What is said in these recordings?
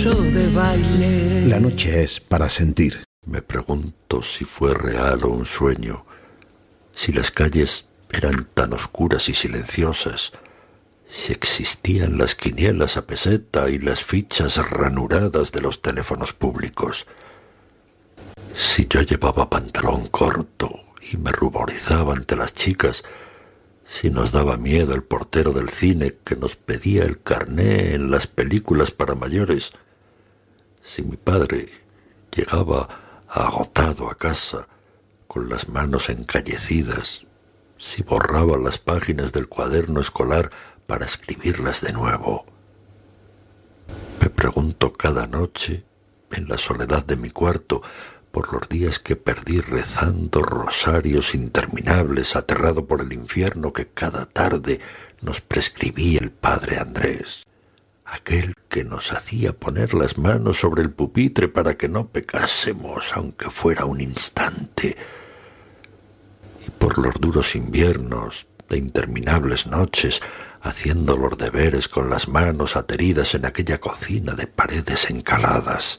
paso de baile. La noche es para sentir. Me pregunto si fue real o un sueño, si las calles eran tan oscuras y silenciosas, si existían las quinielas a peseta y las fichas ranuradas de los teléfonos públicos, si yo llevaba pantalón corto y me ruborizaba ante las chicas, si nos daba miedo el portero del cine que nos pedía el carné en las películas para mayores, si mi padre llegaba agotado a casa, con las manos encallecidas, si borraba las páginas del cuaderno escolar para escribirlas de nuevo. Me pregunto cada noche, en la soledad de mi cuarto, por los días que perdí rezando rosarios interminables, aterrado por el infierno que cada tarde nos prescribía el padre Andrés, aquel que nos hacía poner las manos sobre el pupitre para que no pecásemos, aunque fuera un instante, y por los duros inviernos de interminables noches, haciendo los deberes con las manos ateridas en aquella cocina de paredes encaladas.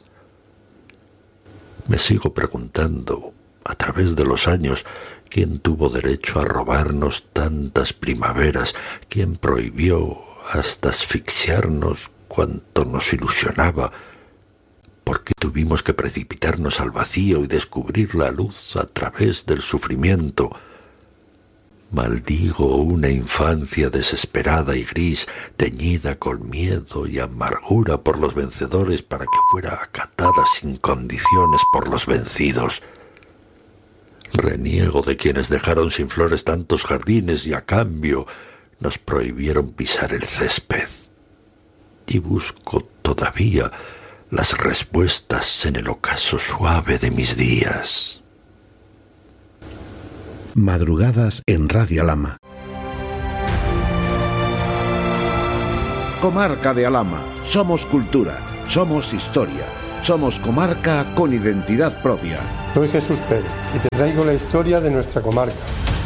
Me sigo preguntando, a través de los años, quién tuvo derecho a robarnos tantas primaveras, quién prohibió hasta asfixiarnos cuanto nos ilusionaba, por qué tuvimos que precipitarnos al vacío y descubrir la luz a través del sufrimiento. Maldigo una infancia desesperada y gris, teñida con miedo y amargura por los vencedores para que fuera acatada sin condiciones por los vencidos. Reniego de quienes dejaron sin flores tantos jardines y a cambio nos prohibieron pisar el césped. Y busco todavía las respuestas en el ocaso suave de mis días. Madrugadas en Radio Alhama. Comarca de Alhama. Somos cultura, somos historia, somos comarca con identidad propia. Soy Jesús Pérez y te traigo la historia de nuestra comarca.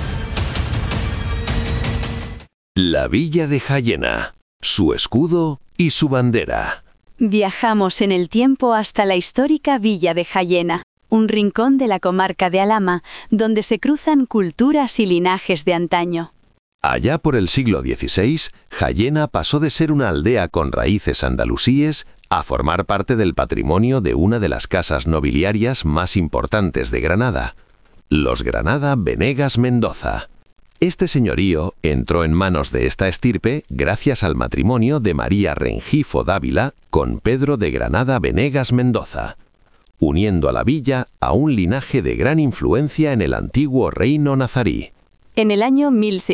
La Villa de Jayena, su escudo y su bandera. Viajamos en el tiempo hasta la histórica Villa de Jayena, un rincón de la comarca de Alhama, donde se cruzan culturas y linajes de antaño. Allá por el siglo XVI, Jayena pasó de ser una aldea con raíces andalusíes a formar parte del patrimonio de una de las casas nobiliarias más importantes de Granada, los Granada Venegas Mendoza. Este señorío entró en manos de esta estirpe gracias al matrimonio de María Rengifo Dávila con Pedro de Granada Venegas Mendoza, uniendo a la villa a un linaje de gran influencia en el antiguo reino nazarí. En el año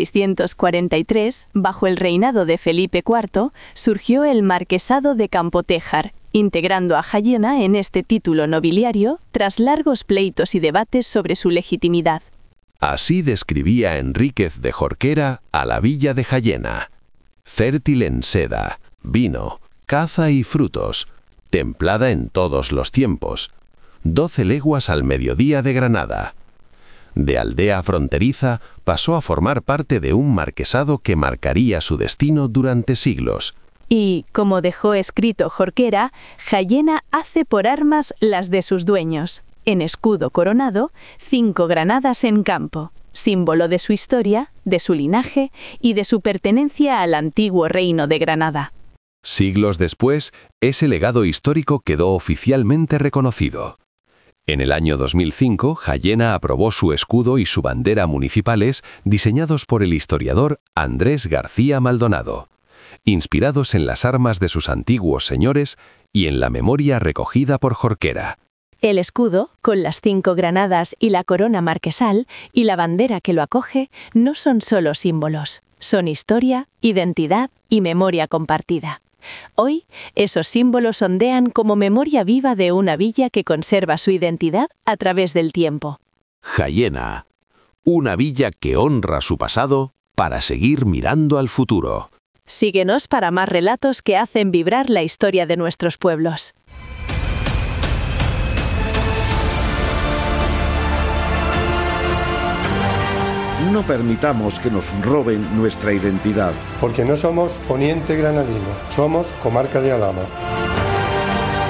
1643, bajo el reinado de Felipe IV, surgió el marquesado de Campotejar, integrando a Jayena en este título nobiliario tras largos pleitos y debates sobre su legitimidad. Así describía Enríquez de Jorquera a la villa de Jayena: fértil en seda, vino, caza y frutos, templada en todos los tiempos, 12 leguas al mediodía de Granada. De aldea fronteriza pasó a formar parte de un marquesado que marcaría su destino durante siglos. Y, como dejó escrito Jorquera, Jayena hace por armas las de sus dueños. En escudo coronado, 5 granadas en campo, símbolo de su historia, de su linaje y de su pertenencia al antiguo reino de Granada. Siglos después, ese legado histórico quedó oficialmente reconocido. En el año 2005, Jayena aprobó su escudo y su bandera municipales, diseñados por el historiador Andrés García Maldonado, inspirados en las armas de sus antiguos señores y en la memoria recogida por Jorquera. El escudo, con las 5 granadas y la corona marquesal, y la bandera que lo acoge, no son solo símbolos, son historia, identidad y memoria compartida. Hoy, esos símbolos ondean como memoria viva de una villa que conserva su identidad a través del tiempo. Jayena, una villa que honra su pasado para seguir mirando al futuro. Síguenos para más relatos que hacen vibrar la historia de nuestros pueblos. No permitamos que nos roben nuestra identidad. Porque no somos poniente granadino, somos comarca de Alhama.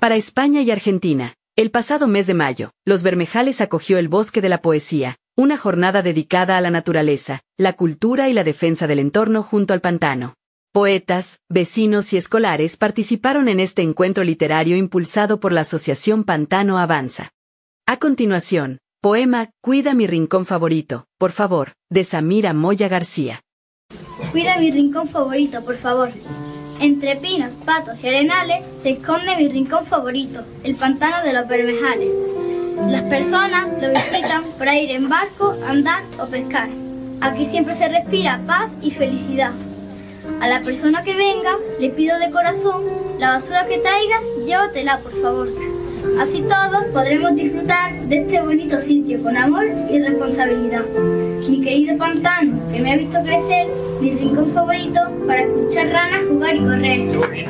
Para España y Argentina, el pasado mes de mayo, Los Bermejales acogió el Bosque de la Poesía, una jornada dedicada a la naturaleza, la cultura y la defensa del entorno junto al pantano. Poetas, vecinos y escolares participaron en este encuentro literario impulsado por la Asociación Pantano Avanza. A continuación, poema Cuida mi rincón favorito, por favor, de Samira Moya García. Cuida mi rincón favorito, por favor. Entre pinos, patos y arenales se esconde mi rincón favorito, el pantano de Los Bermejales. Las personas lo visitan para ir en barco, andar o pescar. Aquí siempre se respira paz y felicidad. A la persona que venga, le pido de corazón, la basura que traiga, llévatela, por favor. Así todos podremos disfrutar de este bonito sitio con amor y responsabilidad. Mi querido pantano, que me ha visto crecer, mi rincón favorito para escuchar ranas jugar y correr.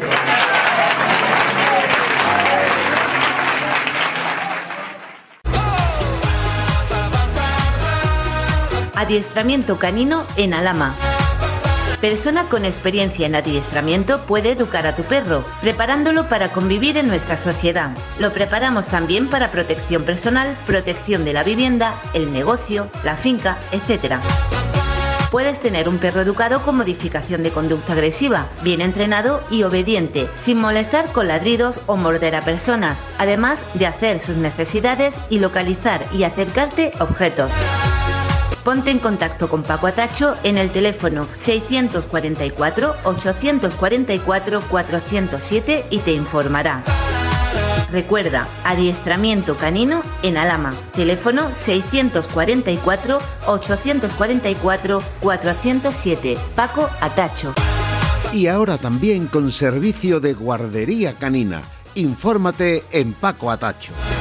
Adiestramiento canino en Alhama. Persona con experiencia en adiestramiento puede educar a tu perro, preparándolo para convivir en nuestra sociedad. Lo preparamos también para protección personal, protección de la vivienda, el negocio, la finca, etc. Puedes tener un perro educado con modificación de conducta agresiva, bien entrenado y obediente, sin molestar con ladridos o morder a personas, además de hacer sus necesidades y localizar y acercarte objetos. Ponte en contacto con Paco Atacho en el teléfono 644-844-407 y te informará. Recuerda, adiestramiento canino en Alhama, teléfono 644-844-407, Paco Atacho. Y ahora también con servicio de guardería canina. Infórmate en Paco Atacho.